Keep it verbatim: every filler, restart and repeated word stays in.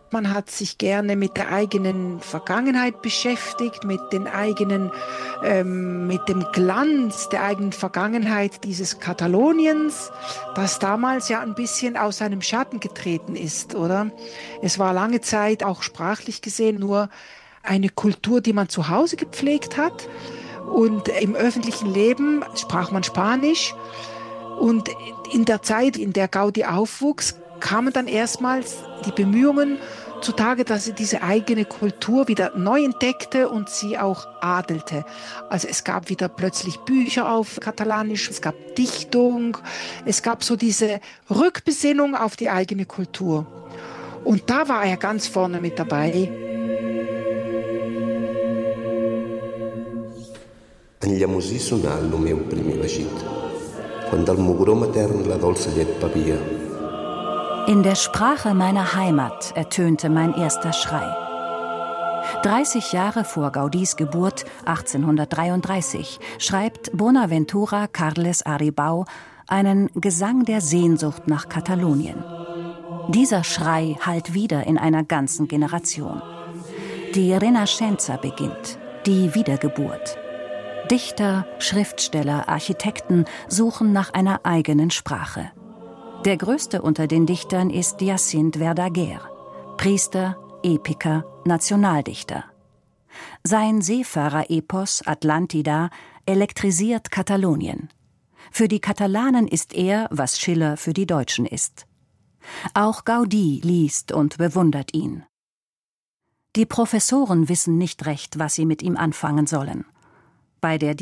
Man hat sich gerne mit der eigenen Vergangenheit beschäftigt, mit den eigenen, ähm, mit dem Glanz der eigenen Vergangenheit dieses Kataloniens, das damals ja ein bisschen aus seinem Schatten getreten ist, oder? Es war lange Zeit auch sprachlich gesehen nur eine Kultur, die man zu Hause gepflegt hat. Und im öffentlichen Leben sprach man Spanisch. Und in der Zeit, in der Gaudí aufwuchs, kamen dann erstmals die Bemühungen zutage, dass sie diese eigene Kultur wieder neu entdeckte und sie auch adelte. Also es gab wieder plötzlich Bücher auf Katalanisch, es gab Dichtung, es gab so diese Rückbesinnung auf die eigene Kultur. Und da war er ganz vorne mit dabei. Enllamosí sonar el meu primer vagit, quan del mugró matern la dolça llet bevia. In der Sprache meiner Heimat ertönte mein erster Schrei. dreißig Jahre vor Gaudís Geburt, achtzehnhundertdreiunddreißig, schreibt Bonaventura Carles Aribau einen Gesang der Sehnsucht nach Katalonien. Dieser Schrei hallt wieder in einer ganzen Generation. Die Renaixença beginnt, die Wiedergeburt. Dichter, Schriftsteller, Architekten suchen nach einer eigenen Sprache. Der größte unter den Dichtern ist Jacint Verdaguer, Priester, Epiker, Nationaldichter. Sein Seefahrer-Epos Atlantida elektrisiert Katalonien. Für die Katalanen ist er, was Schiller für die Deutschen ist. Auch Gaudí liest und bewundert ihn. Die Professoren wissen nicht recht, was sie mit ihm anfangen sollen. Bei der